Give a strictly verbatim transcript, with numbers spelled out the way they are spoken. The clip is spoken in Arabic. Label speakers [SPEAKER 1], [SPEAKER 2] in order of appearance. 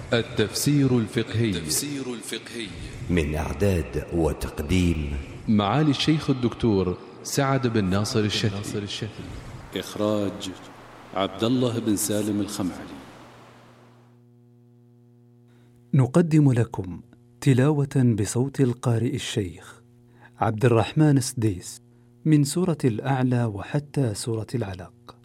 [SPEAKER 1] التفسير الفقهي
[SPEAKER 2] التفسير الفقهي
[SPEAKER 3] من إعداد وتقديم
[SPEAKER 1] معالي الشيخ الدكتور سعد بن ناصر الشتي.
[SPEAKER 2] إخراج عبد الله بن سالم الخمعلي.
[SPEAKER 4] نقدم لكم تلاوة بصوت القارئ الشيخ عبد الرحمن السديس من سورة الأعلى وحتى سورة العلق.